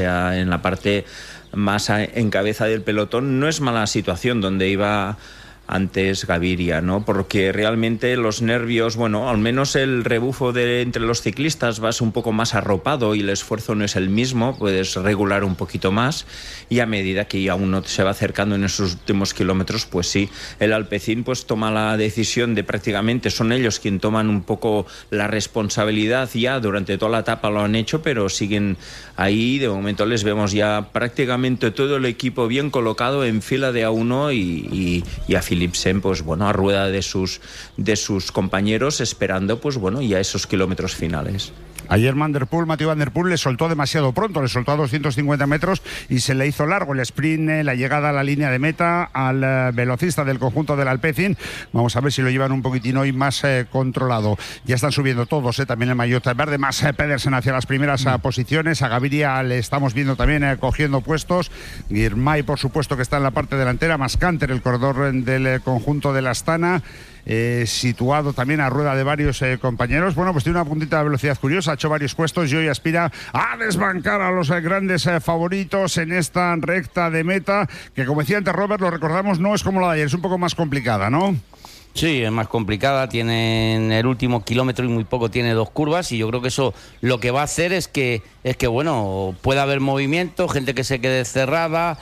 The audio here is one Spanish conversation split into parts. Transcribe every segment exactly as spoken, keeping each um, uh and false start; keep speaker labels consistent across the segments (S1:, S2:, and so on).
S1: En la parte más en cabeza del pelotón no es mala situación donde iba antes Gaviria, ¿no? Porque realmente los nervios, bueno, al menos el rebufo de entre los ciclistas vas un poco más arropado y el esfuerzo no es el mismo, puedes regular un poquito más, y a medida que ya uno se va acercando en esos últimos kilómetros, pues sí, el Alpecin pues toma la decisión de prácticamente, son ellos quienes toman un poco la responsabilidad ya, durante toda la etapa lo han hecho, pero siguen ahí, de momento les vemos ya prácticamente todo el equipo bien colocado en fila de a uno y, y, y a Philipsen, pues bueno, a rueda de sus, de sus compañeros, esperando pues bueno, ya esos kilómetros finales.
S2: Ayer Van der Poel, Mathieu Van der Poel le soltó demasiado pronto, le soltó a doscientos cincuenta metros y se le hizo largo el sprint, la llegada a la línea de meta al uh, velocista del conjunto del Alpecin. Vamos a ver si lo llevan un poquitín hoy más eh, controlado. Ya están subiendo todos, eh, también el maillot verde, más eh, Pedersen hacia las primeras uh, posiciones. A Gaviria le estamos viendo también eh, cogiendo puestos. Girmay, por supuesto, que está en la parte delantera, más Canter, el corredor del eh, conjunto de la Astana. Eh, situado también a rueda de varios eh, compañeros. Bueno, pues tiene una puntita de velocidad curiosa, ha hecho varios puestos y hoy aspira a desbancar a los eh, grandes eh, favoritos en esta recta de meta, que como decía antes Robert, lo recordamos, no es como la de ayer, es un poco más complicada, ¿no?
S3: Sí, es más complicada, tiene en el último kilómetro y muy poco tiene dos curvas, y yo creo que eso lo que va a hacer es que, es que bueno, puede haber movimiento, gente que se quede cerrada,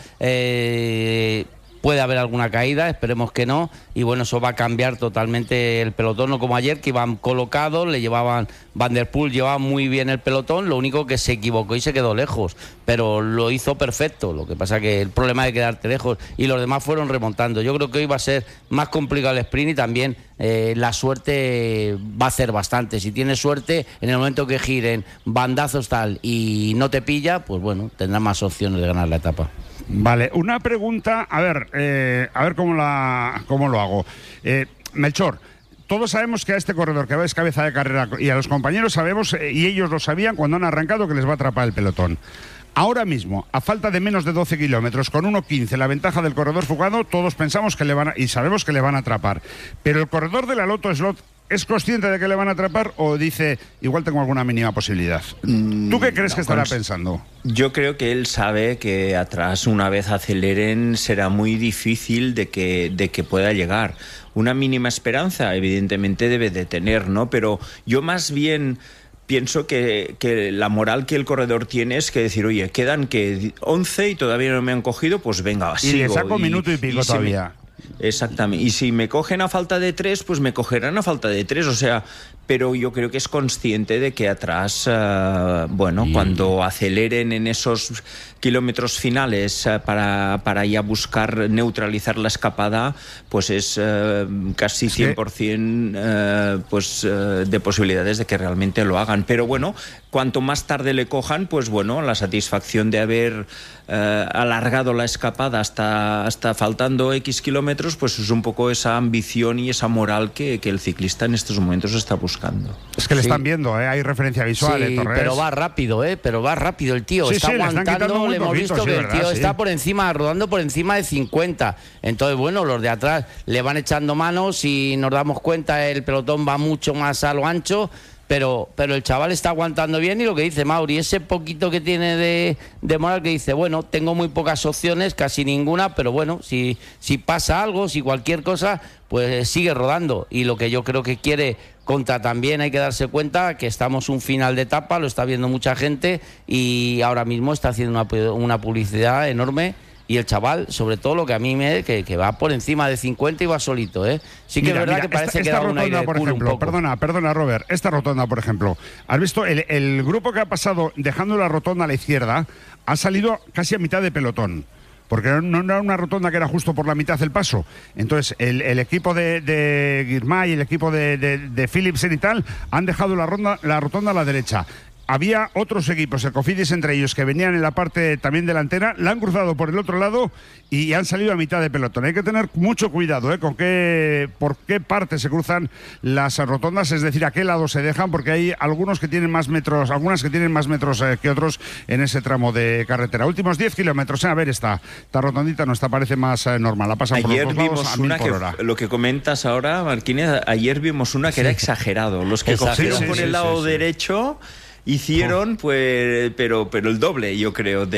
S3: eh... puede haber alguna caída, esperemos que no, y bueno, eso va a cambiar totalmente el pelotón, no como ayer, que iban colocados, le llevaban, Van der Poel llevaba muy bien el pelotón, lo único que se equivocó y se quedó lejos, pero lo hizo perfecto, lo que pasa que el problema de quedarte lejos, y los demás fueron remontando. Yo creo que hoy va a ser más complicado el sprint, y también eh, la suerte va a hacer bastante. Si tienes suerte, en el momento que giren bandazos tal y no te pilla, pues bueno, tendrás más opciones de ganar la etapa.
S2: Vale, una pregunta, a ver, eh, a ver cómo la cómo lo hago. Eh, Melchor, todos sabemos que a este corredor que va es cabeza de carrera, y a los compañeros sabemos, eh, y ellos lo sabían cuando han arrancado, que les va a atrapar el pelotón. Ahora mismo, a falta de menos de doce kilómetros, con uno quince, la ventaja del corredor fugado, todos pensamos que le van a, y sabemos que le van a atrapar. Pero el corredor de la Lotto Slot, ¿es consciente de que le van a atrapar o dice, igual tengo alguna mínima posibilidad? ¿Tú qué crees no, que estará cons- pensando?
S1: Yo creo que él sabe que atrás, una vez aceleren, será muy difícil de que, de que pueda llegar. Una mínima esperanza, evidentemente, debe de tener, ¿no? Pero yo más bien pienso que, que la moral que el corredor tiene es que decir, oye, quedan que once y todavía no me han cogido, pues venga, sigo.
S2: Y le saco un minuto y pico y todavía.
S1: Me... Exactamente, y si me cogen a falta de tres, pues me cogerán a falta de tres, o sea, pero yo creo que es consciente de que atrás, uh, bueno, y... cuando aceleren en esos kilómetros finales uh, para, para ya buscar neutralizar la escapada, pues es uh, casi cien por ciento uh, pues, uh, de posibilidades de que realmente lo hagan, pero bueno, cuanto más tarde le cojan, pues bueno, la satisfacción de haber uh, alargado la escapada hasta, hasta faltando X kilómetros, pues es un poco esa ambición y esa moral que, que el ciclista en estos momentos está buscando.
S2: Es que le
S3: sí.
S2: están viendo, ¿eh? Hay referencia visual,
S3: sí,
S2: ¿eh, Torres?
S3: pero va rápido, ¿eh? Pero va rápido el tío,
S2: sí,
S3: está
S2: sí,
S3: aguantando, le, le hemos
S2: poquito,
S3: visto
S2: sí,
S3: que
S2: verdad,
S3: el tío
S2: sí.
S3: está por encima, rodando por encima de cincuenta. Entonces, bueno, los de atrás le van echando manos y nos damos cuenta, el pelotón va mucho más a lo ancho. Pero, pero el chaval está aguantando bien, y lo que dice Mauri, ese poquito que tiene de, de moral, que dice, bueno, tengo muy pocas opciones, casi ninguna, pero bueno, si, si pasa algo, si cualquier cosa, pues sigue rodando. Y lo que yo creo que quiere Conta también, hay que darse cuenta que estamos un final de etapa, lo está viendo mucha gente, y ahora mismo está haciendo una, una publicidad enorme. Y el chaval, sobre todo lo que a mí me... Que, que va por encima de cincuenta y va solito, ¿eh? Sí que mira, es verdad mira, que parece
S2: esta,
S3: que
S2: esta
S3: da un aire
S2: rotonda, por ejemplo, perdona, perdona, Robert, esta rotonda, por ejemplo, ¿has visto el, el grupo que ha pasado dejando la rotonda a la izquierda? Ha salido casi a mitad de pelotón, porque no era una rotonda que era justo por la mitad del paso. Entonces, el, el equipo de, de Girmay y el equipo de, de, de Philipsen y tal han dejado la, ronda, la rotonda a la derecha. Había otros equipos, el Cofidis entre ellos, que venían en la parte también delantera, la han cruzado por el otro lado y han salido a mitad de pelotón. Hay que tener mucho cuidado, ¿eh? Con qué, por qué parte se cruzan las rotondas, es decir, a qué lado se dejan, porque hay algunos que tienen más metros, algunas que tienen más metros eh, que otros en ese tramo de carretera. Últimos diez kilómetros, ¿eh? A ver, esta, esta rotondita no esta parece más eh, normal, la pasan por
S1: ayer
S2: los dos
S1: vimos
S2: lados a
S1: una
S2: mil por
S1: que,
S2: hora.
S1: Lo que comentas ahora, Martínez, ayer vimos una que
S3: sí.
S1: era exagerado. Los que
S3: Exagerado.
S1: cogieron
S2: sí,
S1: por
S2: sí,
S1: el
S2: sí,
S1: lado
S2: sí, sí.
S1: derecho... hicieron, pues, pero, pero el doble, yo creo, de